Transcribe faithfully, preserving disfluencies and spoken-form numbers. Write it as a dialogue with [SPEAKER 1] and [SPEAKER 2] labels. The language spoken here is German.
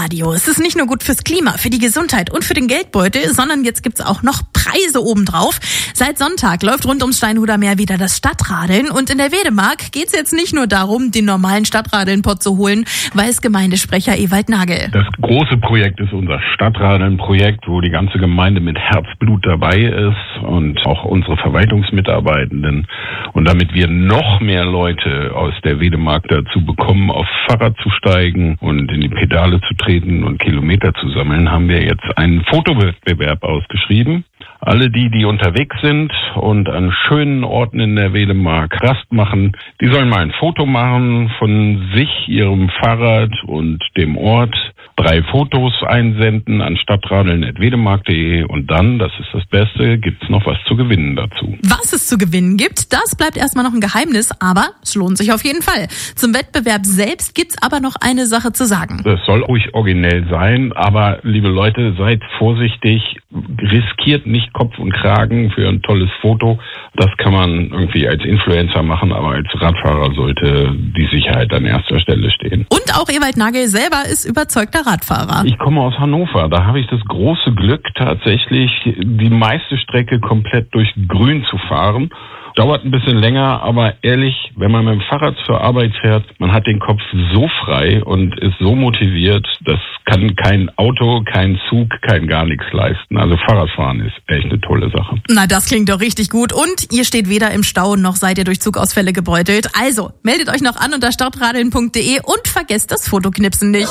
[SPEAKER 1] Radio. Es ist nicht nur gut fürs Klima, für die Gesundheit und für den Geldbeutel, sondern jetzt gibt's auch noch Preise obendrauf. Seit Sonntag läuft rund ums Steinhuder Meer wieder das Stadtradeln und in der Wedemark geht's jetzt nicht nur darum, den normalen Stadtradeln-Pott zu holen, weiß Gemeindesprecher Ewald Nagel.
[SPEAKER 2] Das große Projekt ist unser Stadtradeln-Projekt, wo die ganze Gemeinde mit Herzblut dabei ist und auch unsere Verwaltungsmitarbeitenden. Und damit wir noch mehr Leute aus der Wedemark dazu bekommen, auf Fahrrad zu steigen und in die Pedale zu treten und Kilometer zu sammeln, haben wir jetzt einen Fotowettbewerb ausgeschrieben. Alle die, die unterwegs sind und an schönen Orten in der Wedemark Rast machen, die sollen mal ein Foto machen von sich, ihrem Fahrrad und dem Ort. Drei Fotos einsenden an stadtradeln at wedemark punkt de und dann, das ist das Beste, gibt's noch was zu gewinnen dazu.
[SPEAKER 1] Was es zu gewinnen gibt, das bleibt erstmal noch ein Geheimnis, aber es lohnt sich auf jeden Fall. Zum Wettbewerb selbst gibt's aber noch eine Sache zu sagen.
[SPEAKER 2] Das soll ruhig originell sein, aber liebe Leute, seid vorsichtig, riskiert nicht Kopf und Kragen für ein tolles Foto. Das kann man irgendwie als Influencer machen, aber als Radfahrer sollte die Sicherheit an erster Stelle stehen.
[SPEAKER 1] Und auch Ewald Nagel selber ist überzeugter Radfahrer.
[SPEAKER 2] Ich komme aus Hannover, da habe ich das große Glück, tatsächlich die meiste Strecke komplett durch Grün zu fahren. Dauert ein bisschen länger, aber ehrlich, wenn man mit dem Fahrrad zur Arbeit fährt, man hat den Kopf so frei und ist so motiviert, das kann kein Auto, kein Zug, kein gar nichts leisten. Also Fahrradfahren ist echt eine tolle Sache.
[SPEAKER 1] Na, das klingt doch richtig gut. Und ihr steht weder im Stau, noch seid ihr durch Zugausfälle gebeutelt. Also, meldet euch noch an unter stadtradeln punkt de und vergesst das Fotoknipsen nicht.